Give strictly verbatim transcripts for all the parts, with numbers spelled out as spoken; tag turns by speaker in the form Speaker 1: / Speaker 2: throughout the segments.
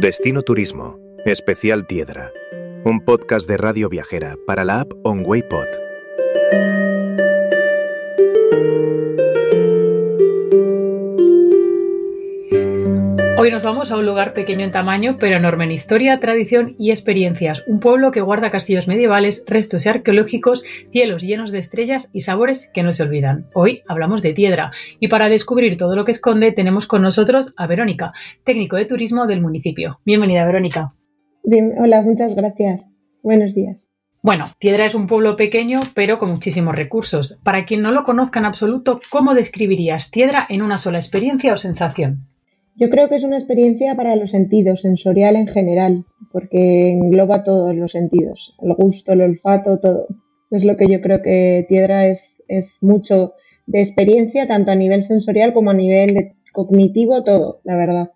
Speaker 1: Destino Turismo, especial Tiedra, un podcast de Radio Viajera para la app OnWayPod.
Speaker 2: Hoy nos vamos a un lugar pequeño en tamaño, pero enorme en historia, tradición y experiencias. Un pueblo que guarda castillos medievales, restos arqueológicos, cielos llenos de estrellas y sabores que no se olvidan. Hoy hablamos de Tiedra y para descubrir todo lo que esconde tenemos con nosotros a Verónica, técnico de turismo del municipio. Bienvenida, Verónica.
Speaker 3: Bien, hola, muchas gracias. Buenos días.
Speaker 2: Bueno, Tiedra es un pueblo pequeño, pero con muchísimos recursos. Para quien no lo conozca en absoluto, ¿cómo describirías Tiedra en una sola experiencia o sensación?
Speaker 3: Yo creo que es una experiencia para los sentidos, sensorial en general, porque engloba todos los sentidos, el gusto, el olfato, todo. Es lo que yo creo que Tiedra es, es mucho de experiencia, tanto a nivel sensorial como a nivel de cognitivo, todo, la verdad.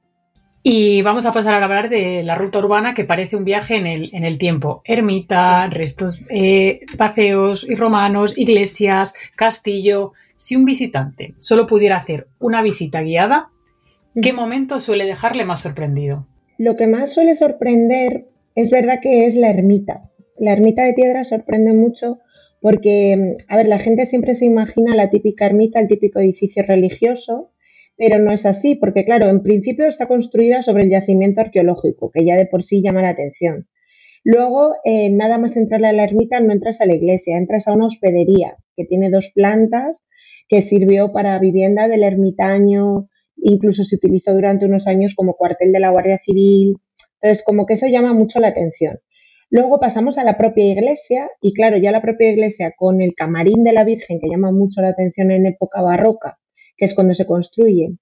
Speaker 2: Y vamos a pasar a hablar de la ruta urbana que parece un viaje en el, en el tiempo. Ermita, restos, eh, paseos y romanos, iglesias, castillo. Si un visitante solo pudiera hacer una visita guiada, ¿qué momento suele dejarle más sorprendido?
Speaker 3: Lo que más suele sorprender es verdad que es la ermita. La ermita de Tiedra sorprende mucho porque, a ver, la gente siempre se imagina la típica ermita, el típico edificio religioso, pero no es así, porque claro, en principio está construida sobre el yacimiento arqueológico, que ya de por sí llama la atención. Luego, eh, nada más entrar a la ermita no entras a la iglesia, entras a una hospedería que tiene dos plantas, que sirvió para vivienda del ermitaño. Incluso se utilizó durante unos años como cuartel de la Guardia Civil. Entonces, como que eso llama mucho la atención. Luego pasamos a la propia iglesia y, claro, ya la propia iglesia con el camarín de la Virgen, que llama mucho la atención en época barroca, que es cuando se construye.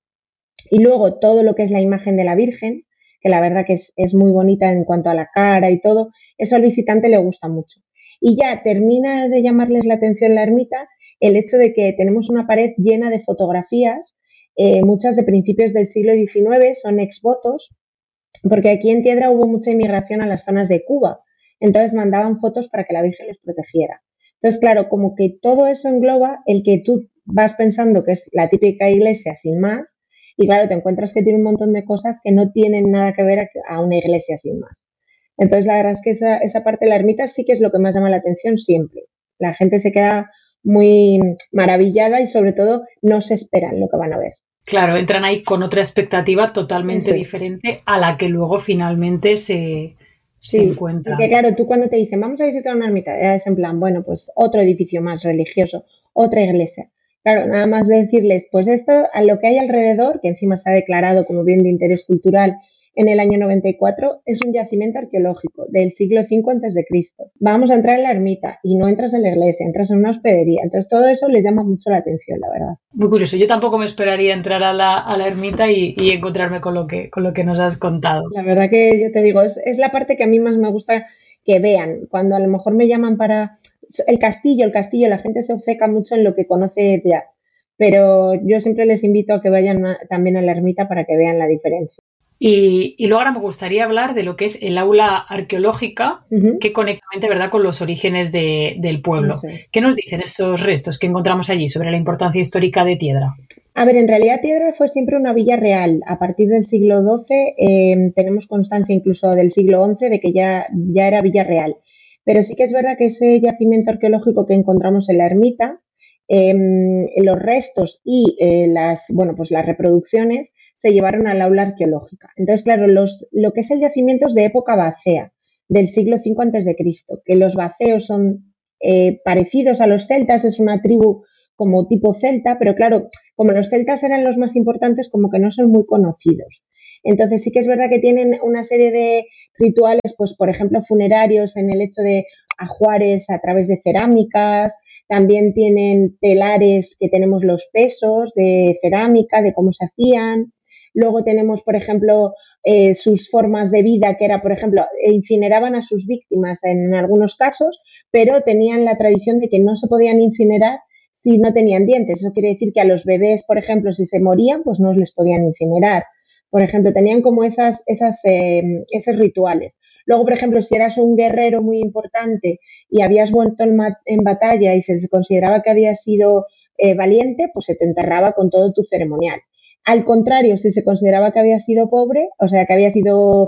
Speaker 3: Y luego todo lo que es la imagen de la Virgen, que la verdad que es, es muy bonita en cuanto a la cara y todo, eso al visitante le gusta mucho. Y ya termina de llamarles la atención la ermita el hecho de que tenemos una pared llena de fotografías. Eh, muchas de principios del siglo diecinueve, son exvotos, porque aquí en Tiedra hubo mucha inmigración a las zonas de Cuba, entonces mandaban fotos para que la Virgen les protegiera. Entonces, claro, como que todo eso engloba el que tú vas pensando que es la típica iglesia sin más, y claro, te encuentras que tiene un montón de cosas que no tienen nada que ver a una iglesia sin más. Entonces, la verdad es que esa, esa parte de la ermita sí que es lo que más llama la atención siempre. La gente se queda muy maravillada y sobre todo no se esperan lo que van a ver.
Speaker 2: Claro, entran ahí con otra expectativa totalmente
Speaker 3: Sí.
Speaker 2: diferente a la que luego finalmente se,
Speaker 3: Sí,
Speaker 2: se encuentra.
Speaker 3: porque claro, tú cuando te dicen vamos a visitar una ermita, ya es en plan, bueno, pues otro edificio más religioso, otra iglesia. Claro, nada más de decirles, pues esto, a lo que hay alrededor, que encima está declarado como bien de interés cultural en el año noventa y cuatro, es un yacimiento arqueológico del siglo cinco antes de Cristo. Vamos a entrar en la ermita y no entras en la iglesia, entras en una hospedería. Entonces todo eso les llama mucho la atención, la verdad.
Speaker 2: Muy curioso. Yo tampoco me esperaría entrar a la, a la ermita y, y encontrarme con lo que con lo que nos has contado.
Speaker 3: La verdad que yo te digo, es, es la parte que a mí más me gusta que vean. Cuando a lo mejor me llaman para el castillo, el castillo, la gente se obceca mucho en lo que conoce ya. Pero yo siempre les invito a que vayan a, también a la ermita para que vean la diferencia.
Speaker 2: Y, y luego ahora me gustaría hablar de lo que es el aula arqueológica,
Speaker 3: Uh-huh.
Speaker 2: que conecta, ¿verdad?, con los orígenes de, del pueblo.
Speaker 3: Eso es.
Speaker 2: ¿Qué nos dicen esos restos que encontramos allí sobre la importancia histórica de Tiedra?
Speaker 3: A ver, en realidad Tiedra fue siempre una villa real. A partir del siglo doce eh, tenemos constancia incluso del siglo once de que ya, ya era villa real. Pero sí que es verdad que ese yacimiento arqueológico que encontramos en la ermita, eh, los restos y eh, las, bueno, pues las reproducciones se llevaron al aula arqueológica. Entonces, claro, los, lo que es el yacimiento es de época vacea, del siglo cinco antes de Cristo, que los vaceos son eh, parecidos a los celtas, es una tribu como tipo celta, pero claro, como los celtas eran los más importantes, como que no son muy conocidos. Entonces sí que es verdad que tienen una serie de rituales, pues por ejemplo funerarios, en el hecho de ajuares a través de cerámicas. También tienen telares que tenemos los pesos de cerámica, de cómo se hacían. Luego tenemos, por ejemplo, eh, sus formas de vida, que era, por ejemplo, incineraban a sus víctimas en algunos casos, pero tenían la tradición de que no se podían incinerar si no tenían dientes. Eso quiere decir que a los bebés, por ejemplo, si se morían, pues no les podían incinerar. Por ejemplo, tenían como esas, esas, eh, esos rituales. Luego, por ejemplo, si eras un guerrero muy importante y habías vuelto en, en batalla y se consideraba que habías sido eh, valiente, pues se te enterraba con todo tu ceremonial. Al contrario, si se consideraba que había sido pobre, o sea, que había sido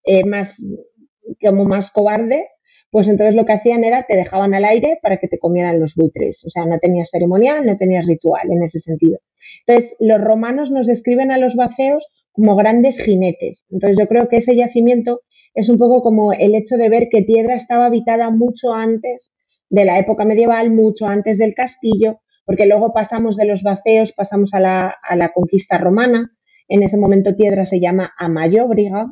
Speaker 3: eh, más, como más cobarde, pues entonces lo que hacían era te dejaban al aire para que te comieran los buitres. O sea, no tenías ceremonial, no tenías ritual en ese sentido. Entonces, los romanos nos describen a los baceos como grandes jinetes. Entonces, yo creo que ese yacimiento es un poco como el hecho de ver que Tiedra estaba habitada mucho antes de la época medieval, mucho antes del castillo, porque luego pasamos de los baceos, pasamos a la, a la conquista romana. En ese momento Tiedra se llama Amallóbriga,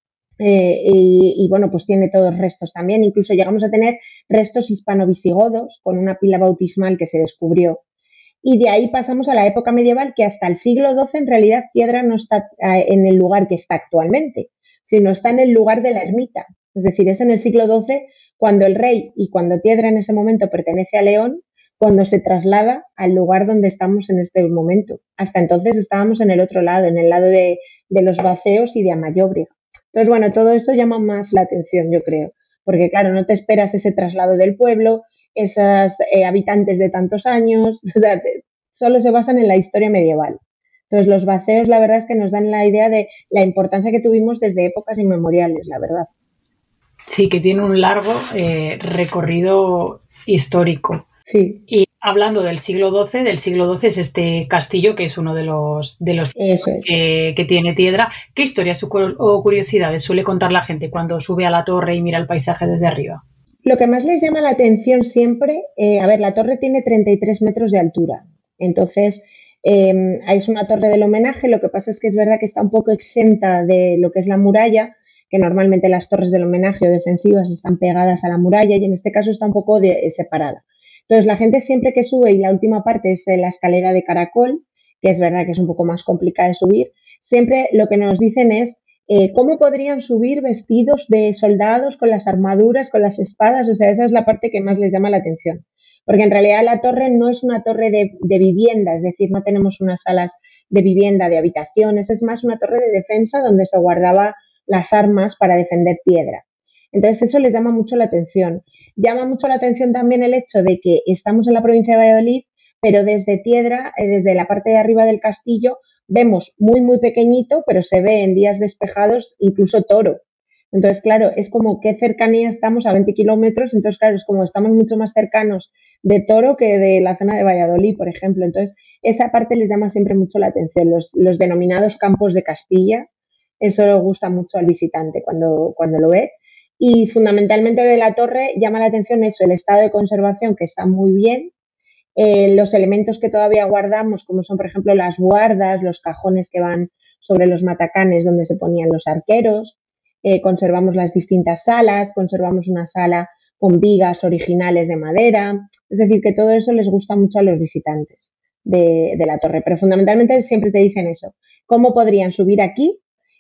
Speaker 3: eh, y, y bueno, pues tiene todos restos también. Incluso llegamos a tener restos hispano-visigodos con una pila bautismal que se descubrió. Y de ahí pasamos a la época medieval, que hasta el siglo doce en realidad Tiedra no está en el lugar que está actualmente, sino está en el lugar de la ermita. Es decir, es en el siglo doce cuando el rey y cuando Tiedra en ese momento pertenece a León, cuando se traslada al lugar donde estamos en este momento. Hasta entonces estábamos en el otro lado, en el lado de, de los baceos y de Amallóbriga. Entonces, bueno, todo esto llama más la atención, yo creo, porque claro, no te esperas ese traslado del pueblo, esos eh, habitantes de tantos años, o sea, te, solo se basan en la historia medieval. Entonces, los baceos, la verdad es que nos dan la idea de la importancia que tuvimos desde épocas inmemoriales, la verdad.
Speaker 2: Sí, que tiene un largo eh, recorrido histórico.
Speaker 3: Sí.
Speaker 2: Y hablando del siglo doce, del siglo doce es este castillo que es uno de los, de los
Speaker 3: Eso es.
Speaker 2: que, que tiene Tiedra. ¿Qué historias o curiosidades suele contar la gente cuando sube a la torre y mira el paisaje desde arriba?
Speaker 3: Lo que más les llama la atención siempre, eh, a ver, la torre tiene treinta y tres metros de altura, entonces eh, es una torre del homenaje, lo que pasa es que es verdad que está un poco exenta de lo que es la muralla, que normalmente las torres del homenaje o defensivas están pegadas a la muralla y en este caso está un poco de, separada. Entonces la gente siempre que sube, y la última parte es de la escalera de caracol, que es verdad que es un poco más complicada de subir, siempre lo que nos dicen es Eh, ¿cómo podrían subir vestidos de soldados con las armaduras, con las espadas? O sea, esa es la parte que más les llama la atención. Porque en realidad la torre no es una torre de, de vivienda, es decir, no tenemos unas salas de vivienda, de habitaciones, es más una torre de defensa donde se guardaba las armas para defender Tiedra. Entonces eso les llama mucho la atención. Llama mucho la atención también el hecho de que estamos en la provincia de Valladolid, pero desde Tiedra, eh, desde la parte de arriba del castillo, vemos muy, muy pequeñito, pero se ve en días despejados incluso Toro. Entonces, claro, es como qué cercanía estamos a veinte kilómetros, entonces, claro, es como estamos mucho más cercanos de Toro que de la zona de Valladolid, por ejemplo. Entonces, esa parte les llama siempre mucho la atención, los, los denominados campos de Castilla, eso gusta mucho al visitante cuando, cuando lo ve. Y fundamentalmente de la torre llama la atención eso, el estado de conservación, que está muy bien, Eh, los elementos que todavía guardamos, como son, por ejemplo, las guardas, los cajones que van sobre los matacanes donde se ponían los arqueros, eh, conservamos las distintas salas, conservamos una sala con vigas originales de madera, es decir, que todo eso les gusta mucho a los visitantes de, de la torre, pero fundamentalmente siempre te dicen eso, ¿cómo podrían subir aquí?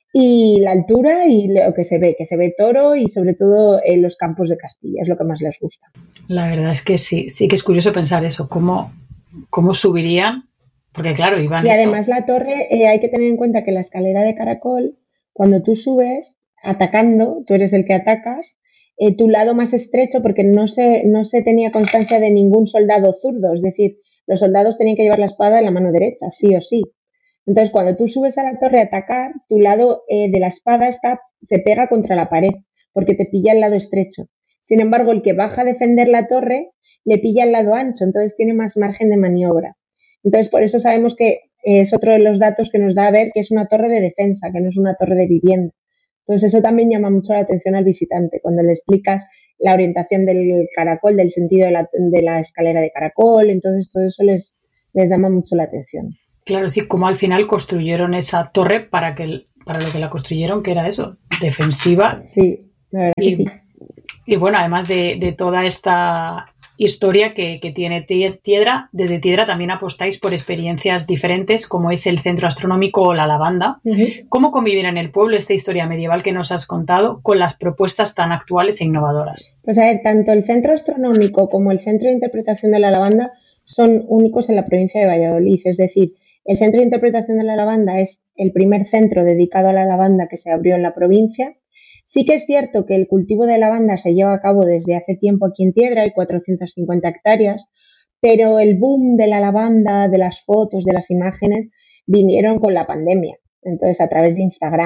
Speaker 3: Y la altura y lo que se ve, que se ve Toro y sobre todo en los campos de Castilla, es lo que más les gusta.
Speaker 2: La verdad es que sí, sí que es curioso pensar eso, cómo, cómo subirían, porque claro, iban
Speaker 3: Y
Speaker 2: eso.
Speaker 3: además la torre, eh, hay que tener en cuenta que la escalera de caracol, cuando tú subes atacando, tú eres el que atacas, eh, tu lado más estrecho, porque no se, no se tenía constancia de ningún soldado zurdo, es decir, los soldados tenían que llevar la espada en la mano derecha, sí o sí. Entonces, cuando tú subes a la torre a atacar, tu lado eh, de la espada está, se pega contra la pared, porque te pilla el lado estrecho. Sin embargo, el que baja a defender la torre le pilla el lado ancho, entonces tiene más margen de maniobra. Entonces, por eso sabemos que es otro de los datos que nos da a ver que es una torre de defensa, que no es una torre de vivienda. Entonces, eso también llama mucho la atención al visitante, cuando le explicas la orientación del caracol, del sentido de la, de la escalera de caracol, entonces todo eso les, les llama mucho la atención.
Speaker 2: Claro, sí, como al final construyeron esa torre para que para lo que la construyeron, que era eso, defensiva.
Speaker 3: Sí, la verdad
Speaker 2: y,
Speaker 3: que sí.
Speaker 2: Y bueno, además de, de toda esta historia que, que tiene Tiedra, desde Tiedra también apostáis por experiencias diferentes, como es el centro astronómico o la lavanda.
Speaker 3: Uh-huh.
Speaker 2: ¿Cómo convivir en el pueblo esta historia medieval que nos has contado con las propuestas tan actuales e innovadoras?
Speaker 3: Pues a ver, tanto el centro astronómico como el centro de interpretación de la lavanda son únicos en la provincia de Valladolid, es decir, el Centro de Interpretación de la Lavanda es el primer centro dedicado a la lavanda que se abrió en la provincia. Sí que es cierto que el cultivo de lavanda se lleva a cabo desde hace tiempo aquí en Tiedra, hay cuatrocientas cincuenta hectáreas, pero el boom de la lavanda, de las fotos, de las imágenes, vinieron con la pandemia, entonces a través de Instagram.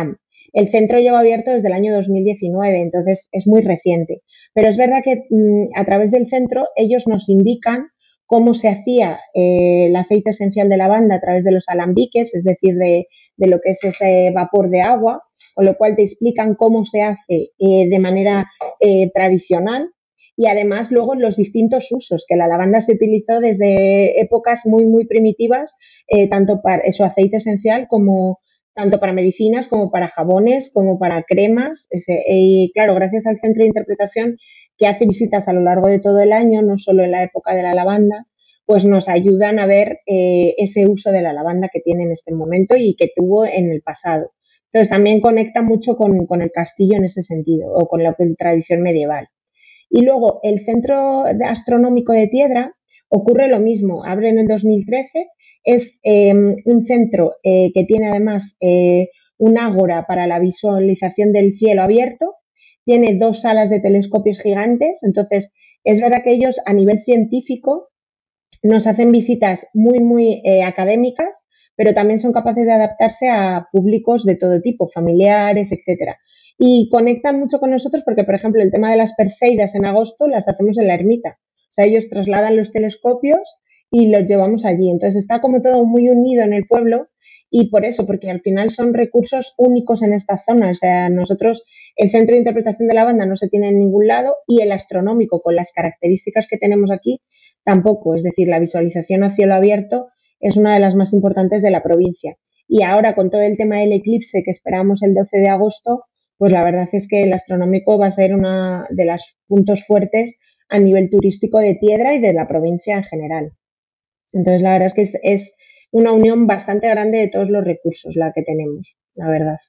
Speaker 3: El centro lleva abierto desde el año dos mil diecinueve, entonces es muy reciente. Pero es verdad que mmm, a través del centro ellos nos indican cómo se hacía eh, el aceite esencial de lavanda a través de los alambiques, es decir, de, de lo que es ese vapor de agua, con lo cual te explican cómo se hace eh, de manera eh, tradicional y además luego los distintos usos, que la lavanda se utilizó desde épocas muy, muy primitivas, eh, tanto para su aceite esencial como tanto para medicinas como para jabones, como para cremas. Y claro, gracias al Centro de Interpretación que hace visitas a lo largo de todo el año, no solo en la época de la lavanda, pues nos ayudan a ver eh, ese uso de la lavanda que tiene en este momento y que tuvo en el pasado. Entonces también conecta mucho con, con el castillo en ese sentido, o con la tradición medieval. Y luego el Centro Astronómico de Tiedra ocurre lo mismo, abre en el dos mil trece, es eh, un centro eh, que tiene además eh, un ágora para la visualización del cielo abierto, tiene dos salas de telescopios gigantes, entonces es verdad que ellos a nivel científico nos hacen visitas muy, muy eh, académicas, pero también son capaces de adaptarse a públicos de todo tipo, familiares, etcétera. Y conectan mucho con nosotros porque, por ejemplo, el tema de las Perseidas en agosto las hacemos en la ermita. O sea, ellos trasladan los telescopios y los llevamos allí. Entonces está como todo muy unido en el pueblo y por eso, porque al final son recursos únicos en esta zona. O sea, nosotros, el Centro de Interpretación de Lavanda no se tiene en ningún lado y el astronómico, con las características que tenemos aquí, tampoco. Es decir, la visualización a cielo abierto es una de las más importantes de la provincia. Y ahora, con todo el tema del eclipse que esperamos el doce de agosto, pues la verdad es que el astronómico va a ser uno de los puntos fuertes a nivel turístico de Tiedra y de la provincia en general. Entonces, la verdad es que es, es una unión bastante grande de todos los recursos la que tenemos, la verdad.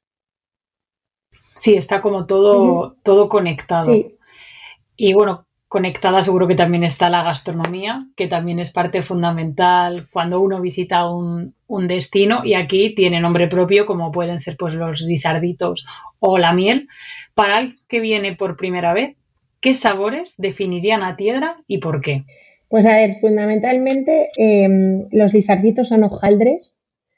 Speaker 2: Sí, está como todo, uh-huh. todo conectado.
Speaker 3: Sí.
Speaker 2: Y bueno, conectada seguro que también está la gastronomía, que también es parte fundamental cuando uno visita un, un destino, y aquí tiene nombre propio, como pueden ser pues los guisarditos o la miel. Para el que viene por primera vez, ¿qué sabores definirían a Tiedra y por qué?
Speaker 3: Pues a ver, fundamentalmente eh, los guisarditos son hojaldres,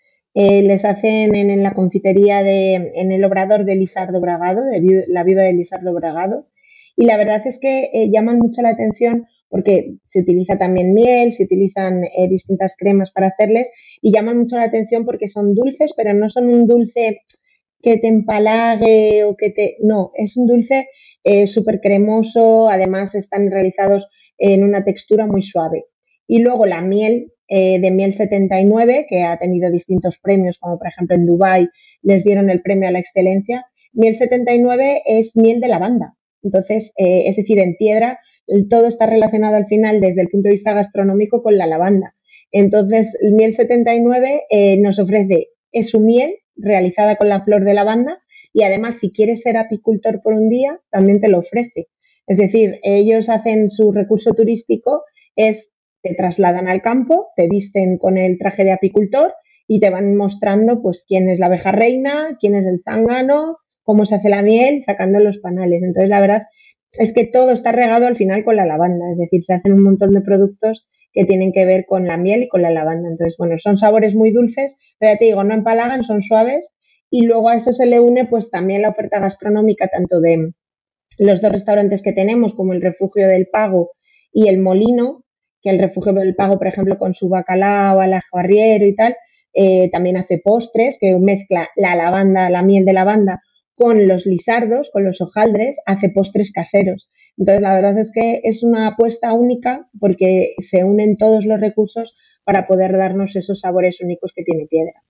Speaker 3: eh, les hacen en, en la confitería, de, en el obrador de Lisardo Bragado, de la viuda de Lisardo Bragado. Y la verdad es que eh, llaman mucho la atención porque se utiliza también miel, se utilizan eh, distintas cremas para hacerles y llaman mucho la atención porque son dulces, pero no son un dulce que te empalague o que te... No, es un dulce eh, súper cremoso, además están realizados en una textura muy suave. Y luego la miel eh, de miel setenta y nueve, que ha tenido distintos premios, como por ejemplo en Dubái les dieron el premio a la excelencia. Miel setenta y nueve es miel de lavanda. Entonces, eh, es decir, en Tiedra todo está relacionado al final desde el punto de vista gastronómico con la lavanda. Entonces, el miel setenta y nueve eh, nos ofrece es su miel realizada con la flor de lavanda y además si quieres ser apicultor por un día también te lo ofrece. Es decir, ellos hacen su recurso turístico, es te trasladan al campo, te visten con el traje de apicultor y te van mostrando pues quién es la abeja reina, quién es el zángano, cómo se hace la miel, sacando los panales. Entonces, la verdad es que todo está regado al final con la lavanda, es decir, se hacen un montón de productos que tienen que ver con la miel y con la lavanda. Entonces, bueno, son sabores muy dulces, pero ya te digo, no empalagan, son suaves y luego a eso se le une pues también la oferta gastronómica tanto de los dos restaurantes que tenemos como el Refugio del Pago y el Molino, que el Refugio del Pago, por ejemplo, con su bacalao al ajo arriero y tal, eh, también hace postres que mezcla la lavanda, la miel de lavanda con los lisardos, con los hojaldres, hace postres caseros. Entonces, la verdad es que es una apuesta única porque se unen todos los recursos para poder darnos esos sabores únicos que tiene Tiedra.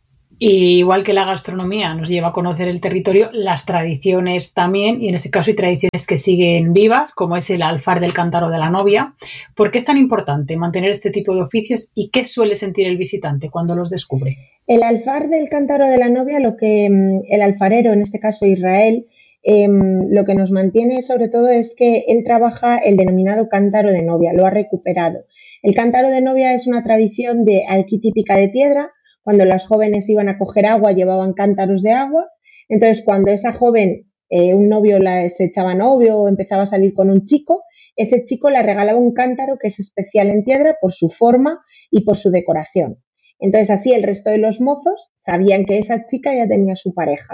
Speaker 2: Y igual que la gastronomía nos lleva a conocer el territorio, las tradiciones también, y en este caso hay tradiciones que siguen vivas, como es el alfar del cántaro de la novia. ¿Por qué es tan importante mantener este tipo de oficios y qué suele sentir el visitante cuando los descubre?
Speaker 3: El alfar del cántaro de la novia, lo que el alfarero, en este caso Israel, eh, lo que nos mantiene sobre todo es que él trabaja el denominado cántaro de novia, lo ha recuperado. El cántaro de novia es una tradición de aquí típica de Tiedra. Cuando las jóvenes iban a coger agua, llevaban cántaros de agua. Entonces, cuando esa joven, eh, un novio la, se echaba novio o empezaba a salir con un chico, ese chico le regalaba un cántaro que es especial en Tiedra por su forma y por su decoración. Entonces, así el resto de los mozos sabían que esa chica ya tenía su pareja.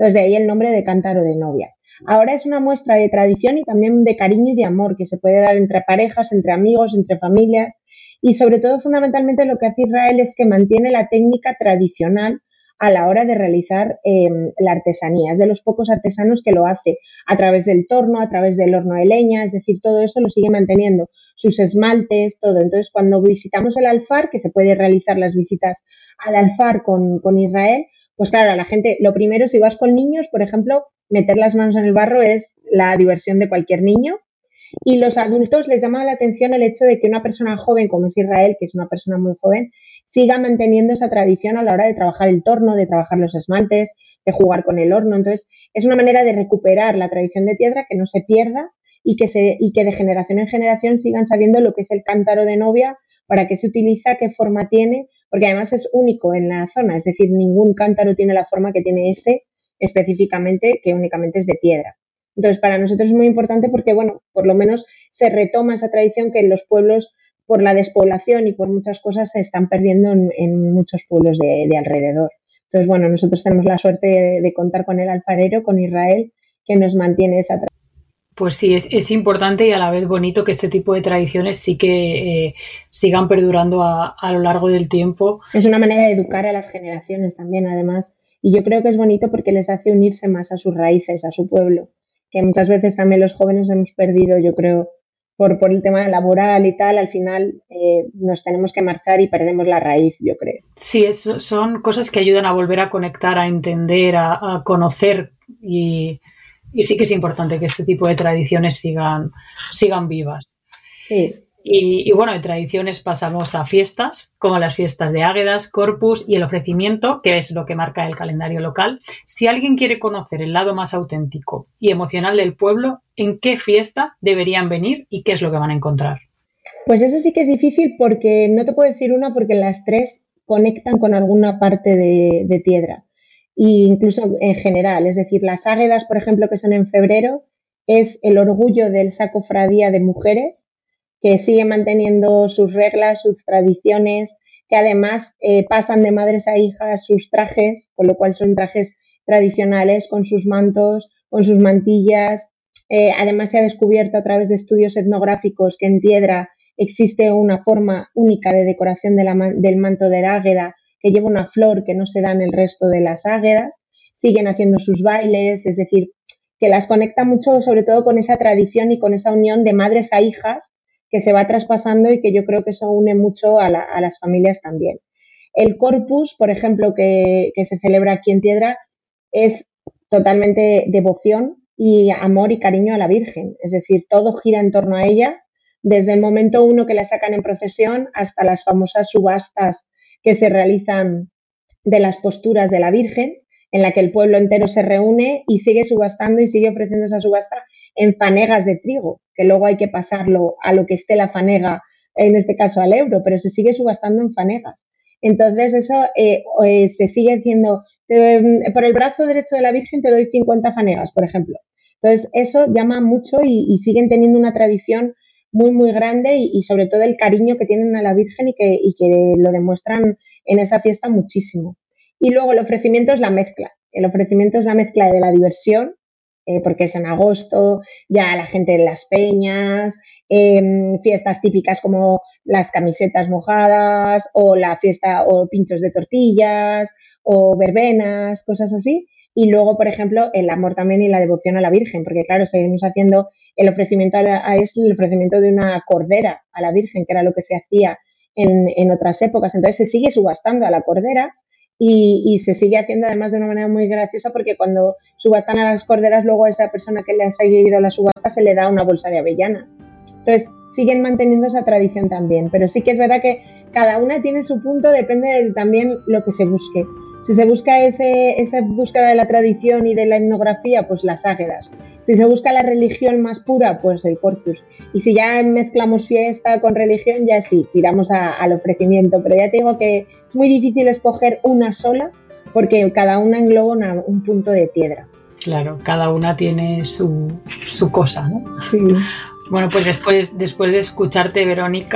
Speaker 3: Entonces, de ahí el nombre de cántaro de novia. Ahora es una muestra de tradición y también de cariño y de amor que se puede dar entre parejas, entre amigos, entre familias. Y sobre todo, fundamentalmente, lo que hace Israel es que mantiene la técnica tradicional a la hora de realizar eh, la artesanía. Es de los pocos artesanos que lo hace a través del torno, a través del horno de leña, es decir, todo eso lo sigue manteniendo, sus esmaltes, todo. Entonces, cuando visitamos el Alfar, que se puede realizar las visitas al Alfar con, con Israel, pues claro, a la gente, lo primero, si vas con niños, por ejemplo, meter las manos en el barro es la diversión de cualquier niño. Y los adultos les llama la atención el hecho de que una persona joven como es Israel, que es una persona muy joven, siga manteniendo esa tradición a la hora de trabajar el torno, de trabajar los esmaltes, de jugar con el horno. Entonces, es una manera de recuperar la tradición de Tiedra, que no se pierda y que, se, y que de generación en generación sigan sabiendo lo que es el cántaro de novia, para qué se utiliza, qué forma tiene, porque además es único en la zona, es decir, ningún cántaro tiene la forma que tiene ese específicamente, que únicamente es de piedra. Entonces, para nosotros es muy importante porque, bueno, por lo menos se retoma esa tradición que en los pueblos, por la despoblación y por muchas cosas, se están perdiendo en, en muchos pueblos de, de alrededor. Entonces, bueno, nosotros tenemos la suerte de, de contar con el alfarero, con Israel, que nos mantiene esa tradición.
Speaker 2: Pues sí, es, es importante y a la vez bonito que este tipo de tradiciones sí que eh, sigan perdurando a, a lo largo del tiempo.
Speaker 3: Es una manera de educar a las generaciones también, además. Y yo creo que es bonito porque les hace unirse más a sus raíces, a su pueblo, que muchas veces también los jóvenes hemos perdido, yo creo, por, por el tema laboral y tal, al final eh, nos tenemos que marchar y perdemos la raíz, yo creo.
Speaker 2: Sí, es, son cosas que ayudan a volver a conectar, a entender, a, a conocer y, y sí que es importante que este tipo de tradiciones sigan, sigan vivas.
Speaker 3: Sí.
Speaker 2: Y, y bueno, de tradiciones pasamos a fiestas, como las fiestas de Águedas, Corpus y el ofrecimiento, que es lo que marca el calendario local. Si alguien quiere conocer el lado más auténtico y emocional del pueblo, ¿en qué fiesta deberían venir y qué es lo que van a encontrar?
Speaker 3: Pues eso sí que es difícil porque no te puedo decir una porque las tres conectan con alguna parte de, de Tiedra, e incluso en general. Es decir, las Águedas, por ejemplo, que son en febrero, es el orgullo del Sacofradía de mujeres, que sigue manteniendo sus reglas, sus tradiciones, que además eh, pasan de madres a hijas sus trajes, con lo cual son trajes tradicionales, con sus mantos, con sus mantillas. Eh, además se ha descubierto a través de estudios etnográficos que en Tiedra existe una forma única de decoración de la, del manto de la águeda, que lleva una flor que no se da en el resto de las águedas. Siguen haciendo sus bailes, es decir, que las conecta mucho sobre todo con esa tradición y con esa unión de madres a hijas, que se va traspasando y que yo creo que eso une mucho a, la, a las familias también. El Corpus, por ejemplo, que, que se celebra aquí en Tiedra, es totalmente devoción y amor y cariño a la Virgen. Es decir, todo gira en torno a ella, desde el momento uno que la sacan en procesión hasta las famosas subastas que se realizan de las posturas de la Virgen, en la que el pueblo entero se reúne y sigue subastando y sigue ofreciendo esa subasta en fanegas de trigo, que luego hay que pasarlo a lo que esté la fanega, en este caso al euro, pero se sigue subastando en fanegas. Entonces eso eh, eh, se sigue haciendo, eh, por el brazo derecho de la Virgen te doy cincuenta fanegas, por ejemplo. Entonces eso llama mucho y, y siguen teniendo una tradición muy, muy grande y, y sobre todo el cariño que tienen a la Virgen y que, y que lo demuestran en esa fiesta muchísimo. Y luego el ofrecimiento es la mezcla. El ofrecimiento es la mezcla de la diversión, Eh, porque es en agosto, ya la gente en las peñas, eh, fiestas típicas como las camisetas mojadas o la fiesta o pinchos de tortillas o verbenas, cosas así. Y luego, por ejemplo, el amor también y la devoción a la Virgen, porque claro, seguimos haciendo el ofrecimiento a, la, a es el ofrecimiento de una cordera a la Virgen, que era lo que se hacía en, en otras épocas. Entonces se sigue subastando a la cordera. Y, y se sigue haciendo además de una manera muy graciosa porque cuando subastan a las corderas, luego a esa persona que le ha seguido la subasta se le da una bolsa de avellanas. Entonces siguen manteniendo esa tradición también, pero sí que es verdad que cada una tiene su punto, depende de también lo que se busque. Si se busca ese, esa búsqueda de la tradición y de la etnografía, pues las águedas. Si se busca la religión más pura, pues el Corpus. Y si ya mezclamos fiesta con religión, ya sí, tiramos a, al ofrecimiento. Pero ya te digo que es muy difícil escoger una sola porque cada una engloba una, un punto de Tiedra.
Speaker 2: Claro, cada una tiene su, su cosa, ¿no?
Speaker 3: Sí.
Speaker 2: Bueno, pues después, después de escucharte, Verónica,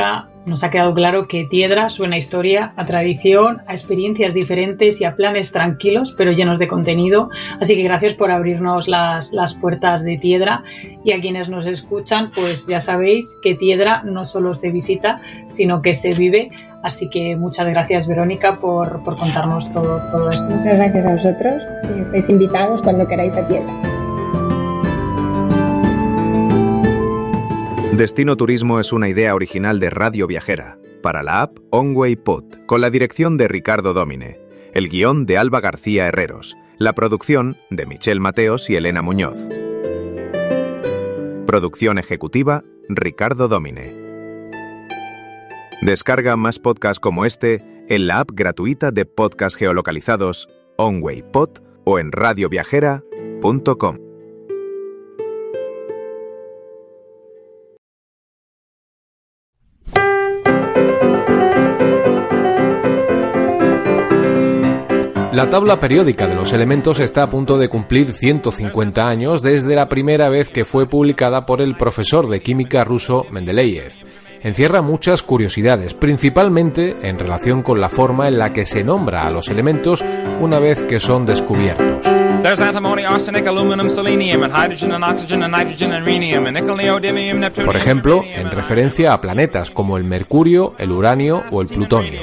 Speaker 2: Nos ha quedado claro que Tiedra suena a historia, a tradición, a experiencias diferentes y a planes tranquilos pero llenos de contenido. Así que gracias por abrirnos las, las puertas de Tiedra, y a quienes nos escuchan, pues ya sabéis que Tiedra no solo se visita, sino que se vive. Así que muchas gracias, Verónica, por, por contarnos todo, todo esto.
Speaker 3: Muchas gracias a vosotros. Estáis invitados cuando queráis a Tiedra.
Speaker 1: Destino Turismo es una idea original de Radio Viajera, para la app OnWay Pod, con la dirección de Ricardo Dómine, el guión de Alba García Herreros, la producción de Michelle Mateos y Elena Muñoz. Producción ejecutiva, Ricardo Dómine. Descarga más podcasts como este en la app gratuita de podcasts geolocalizados OnWay Pod o en radio viajera punto com.
Speaker 4: La tabla periódica de los elementos está a punto de cumplir ciento cincuenta años desde la primera vez que fue publicada por el profesor de química ruso Mendeleev. Encierra muchas curiosidades, principalmente en relación con la forma en la que se nombra a los elementos una vez que son descubiertos. Por ejemplo, en referencia a planetas como el Mercurio, el Uranio o el Plutonio.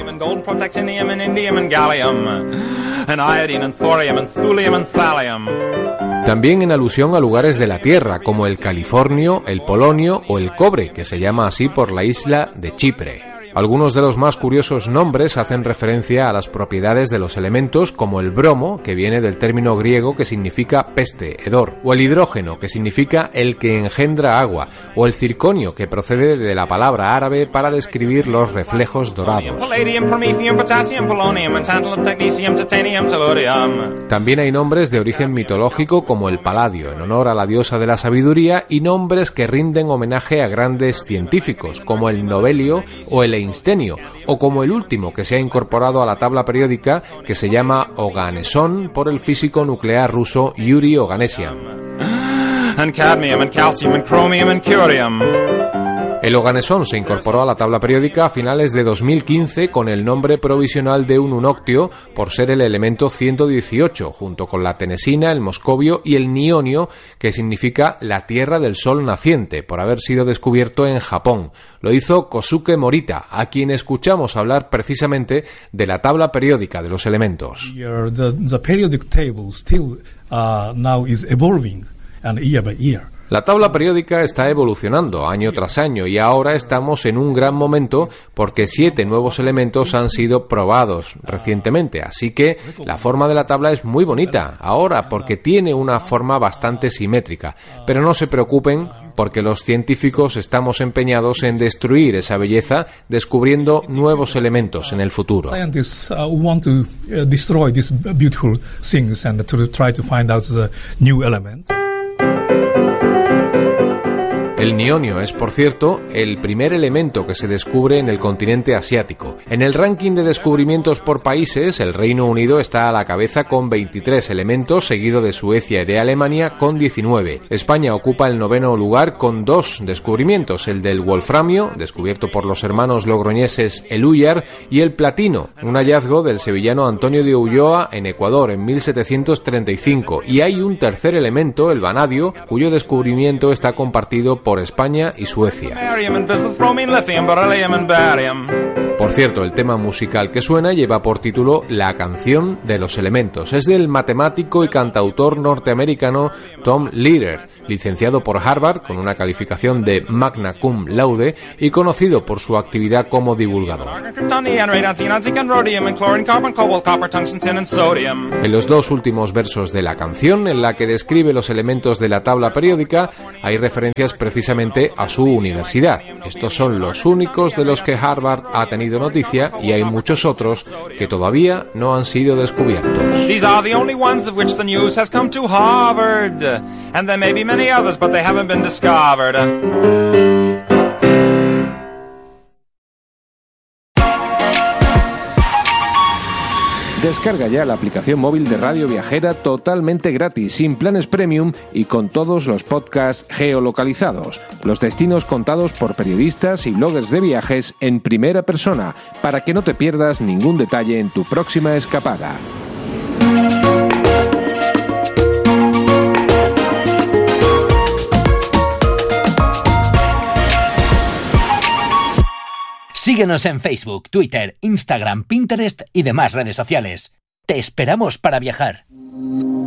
Speaker 4: También en alusión a lugares de la Tierra, como el Californio, el Polonio o el Cobre, que se llama así por la isla de Chipre. Algunos de los más curiosos nombres hacen referencia a las propiedades de los elementos, como el bromo, que viene del término griego que significa peste, hedor, o el hidrógeno, que significa el que engendra agua, o el circonio, que procede de la palabra árabe para describir los reflejos dorados. También hay nombres de origen mitológico, como el paladio, en honor a la diosa de la sabiduría, y nombres que rinden homenaje a grandes científicos, como el Novelio o el Einstenio, o como el último que se ha incorporado a la tabla periódica, que se llama Oganesson por el físico nuclear ruso Yuri Oganessian. El Oganesson se incorporó a la tabla periódica a finales de dos mil quince con el nombre provisional de un unoctio por ser el elemento ciento dieciocho, junto con la tenesina, el moscovio y el nionio, que significa la tierra del sol naciente, por haber sido descubierto en Japón. Lo hizo Kosuke Morita, a quien escuchamos hablar precisamente de la tabla periódica de los elementos.
Speaker 5: The, the periodic table still uh, now is evolving and year by year.
Speaker 4: La tabla periódica está evolucionando año tras año y ahora estamos en un gran momento porque siete nuevos elementos han sido probados recientemente, así que la forma de la tabla es muy bonita ahora porque tiene una forma bastante simétrica, pero no se preocupen porque los científicos estamos empeñados en destruir esa belleza descubriendo nuevos elementos en el futuro.
Speaker 5: Scientists uh, want to uh, destroy these beautiful things and to try to find out the new element.
Speaker 4: El nionio es, por cierto, el primer elemento que se descubre en el continente asiático. En el ranking de descubrimientos por países, el Reino Unido está a la cabeza con veintitrés elementos, seguido de Suecia y de Alemania con diecinueve. España ocupa el noveno lugar con dos descubrimientos, el del wolframio, descubierto por los hermanos logroñeses Elúyar, y el platino, un hallazgo del sevillano Antonio de Ulloa en Ecuador en mil setecientos treinta y cinco. Y hay un tercer elemento, el vanadio, cuyo descubrimiento está compartido por España y Suecia. Por cierto, el tema musical que suena lleva por título La canción de los elementos. Es del matemático y cantautor norteamericano Tom Lehrer, licenciado por Harvard con una calificación de magna cum laude y conocido por su actividad como divulgador. En los dos últimos versos de la canción, en la que describe los elementos de la tabla periódica, hay referencias precisamente a su universidad. Estos son los únicos de los que Harvard ha tenido noticia y hay muchos otros que todavía no han sido descubiertos.
Speaker 6: These are the only ones of which the news has come to Harvard, and there may be many others, but they haven't been discovered.
Speaker 4: Descarga ya la aplicación móvil de Radio Viajera totalmente gratis, sin planes premium y con todos los podcasts geolocalizados. Los destinos contados por periodistas y bloggers de viajes en primera persona, para que no te pierdas ningún detalle en tu próxima escapada.
Speaker 7: Síguenos en Facebook, Twitter, Instagram, Pinterest y demás redes sociales. Te esperamos para viajar.